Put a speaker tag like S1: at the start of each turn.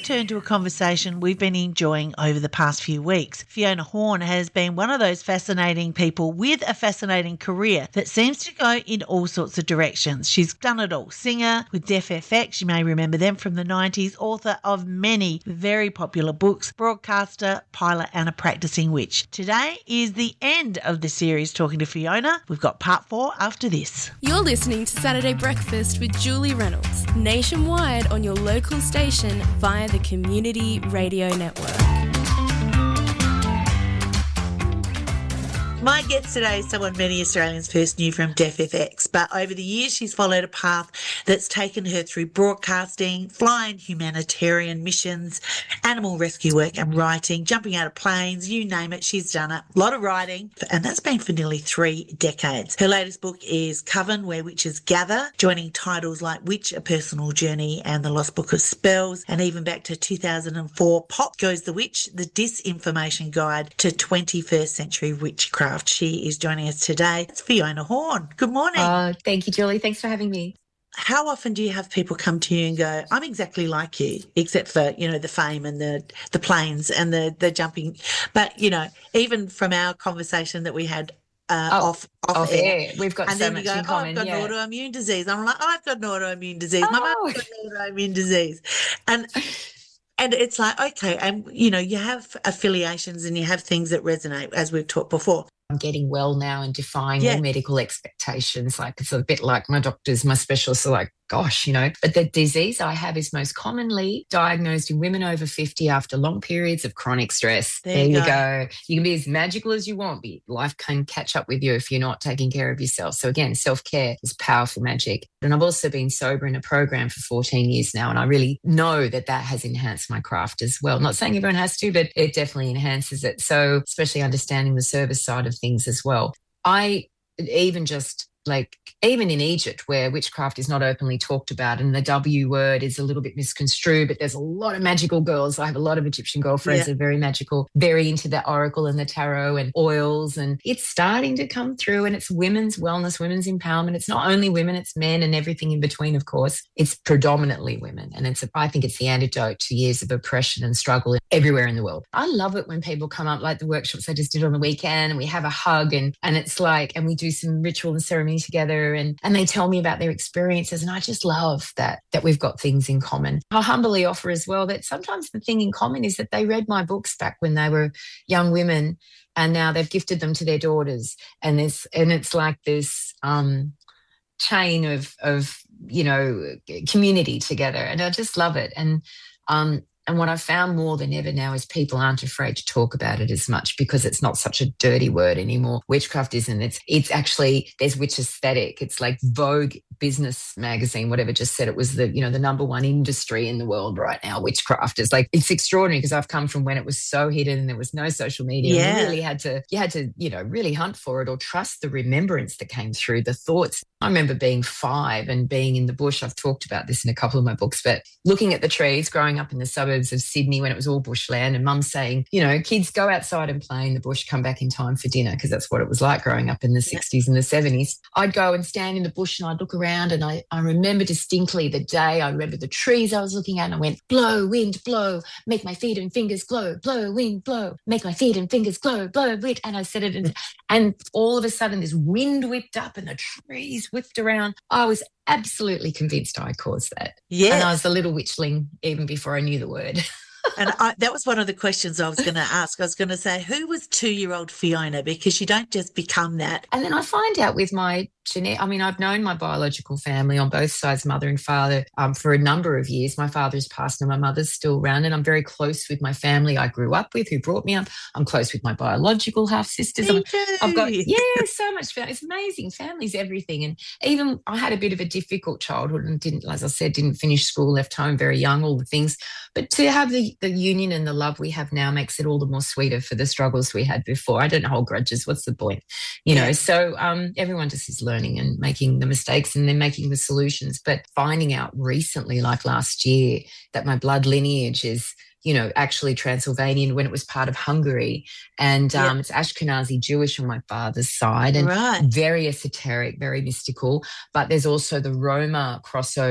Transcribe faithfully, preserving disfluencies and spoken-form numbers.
S1: return to a conversation we've been enjoying over the past few weeks. Fiona Horn has been one of those fascinating people with a fascinating career that seems to go in all sorts of directions. She's done it all. Singer with Def F X, you may remember them from the nineties, author of many very popular books, broadcaster, pilot and a practicing witch. Today is the end of the series Talking to Fiona. We've got part four after this.
S2: You're listening to Saturday Breakfast with Julie Reynolds, nationwide on your local station via the Community Radio Network.
S1: My guest today is someone many Australians first knew from Def F X, but over the years she's followed a path that's taken her through broadcasting, flying humanitarian missions, animal rescue work and writing, jumping out of planes, you name it, she's done it. A lot of writing, and that's been for nearly three decades. Her latest book is Coven, Where Witches Gather, joining titles like Witch, A Personal Journey and The Lost Book of Spells, and even back to two thousand four, Pop Goes the Witch, The Disinformation Guide to twenty-first Century Witchcraft. She is joining us today. It's Fiona Horn. Good morning.
S3: Oh, thank you, Julie. Thanks for having me.
S1: How often do you have people come to you and go, I'm exactly like you, except for, you know, the fame and the, the planes and the, the jumping. But, you know, even from our conversation that we had uh,
S3: oh,
S1: off, off,
S3: off
S1: air,
S3: air, we've got
S1: and
S3: so
S1: then
S3: much
S1: you go,
S3: in common.
S1: Oh, I've got
S3: yeah.
S1: an autoimmune disease. I'm like, oh, I've got an autoimmune disease.
S3: Oh.
S1: My mum's got an autoimmune disease. And And it's like, okay, and, you know, you have affiliations and you have things that resonate, as we've talked before.
S3: I'm getting well now and defying
S1: Yeah.
S3: all medical expectations. Like, it's a bit like my doctors, my specialists are like, gosh, you know. But the disease I have is most commonly diagnosed in women over fifty after long periods of chronic stress.
S1: There
S3: There,
S1: you
S3: you
S1: go.
S3: go. You can be as magical as you want, but life can catch up with you if you're not taking care of yourself. So again, self-care is powerful magic. And I've also been sober in a program for fourteen years now, and I really know that that has enhanced my craft as well. Not saying everyone has to, but it definitely enhances it. So especially understanding the service side of things as well. I even just like, even in Egypt where witchcraft is not openly talked about and the W word is a little bit misconstrued, but there's a lot of magical girls. I have a lot of Egyptian girlfriends
S1: Yeah.
S3: that are very magical, very into the oracle and the tarot and oils, and it's starting to come through, and it's women's wellness, women's empowerment. It's not only women, it's men and everything in between, of course. It's predominantly women, and it's a, I think it's the antidote to years of oppression and struggle everywhere in the world. I love it when people come up, like the workshops I just did on the weekend, and we have a hug and and it's like, and we do some ritual and ceremony together, and and they tell me about their experiences, and I just love that that we've got things in common. I humbly offer as well that sometimes the thing in common is that they read my books back when they were young women, and now they've gifted them to their daughters, and this and it's like this um chain of of you know community together, and I just love it. And um And what I've found more than ever now is people aren't afraid to talk about it as much because it's not such a dirty word anymore. Witchcraft isn't. It's it's actually, there's witch aesthetic. It's like Vogue business magazine, whatever, just said it was the, you know, the number one industry in the world right now, witchcraft. It's like, it's extraordinary because I've come from when it was so hidden and there was no social media.
S1: Yeah.
S3: You really had to, you had to, you know, really hunt for it or trust the remembrance that came through, the thoughts. I remember being five and being in the bush. I've talked about this in a couple of my books, but looking at the trees, growing up in the suburbs of Sydney when it was all bushland, and mum saying, you know, kids go outside and play in the bush, come back in time for dinner, because that's what it was like growing up in the sixties and the seventies. I'd go and stand in the bush and I'd look around, and I, I remember distinctly the day. I remember the trees I was looking at, and I went, blow, wind, blow, make my feet and fingers glow, blow, wind, blow, make my feet and fingers glow, blow, wind. And I said it, and, and all of a sudden this wind whipped up and the trees whipped around. I was absolutely convinced I caused that.
S1: Yes.
S3: And I was a little witchling even before I knew the word.
S1: And I, that was one of the questions I was going to ask. I was going to say, who was two-year-old Fiona? Because you don't just become that.
S3: And then I find out with my genetic, I mean, I've known my biological family on both sides, mother and father, um, for a number of years. My father's passed and my mother's still around, and I'm very close with my family I grew up with, who brought me up. I'm close with my biological half-sisters.
S1: Me
S3: I'm-
S1: too.
S3: I've got, yeah, so much family. It's amazing. Family's everything. And even I had a bit of a difficult childhood and didn't, as I said, didn't finish school, left home very young, all the things. But to have the, the union and the love we have now makes it all the more sweeter for the struggles we had before. I don't hold grudges. What's the point? You know,
S1: Yeah.
S3: so um, everyone just is learning and making the mistakes and then making the solutions. But finding out recently, like last year, that my blood lineage is, you know, actually Transylvanian when it was part of Hungary. And um,
S1: Yeah.
S3: it's Ashkenazi Jewish on my father's side, and
S1: Right.
S3: very esoteric, very mystical. But there's also the Roma crossover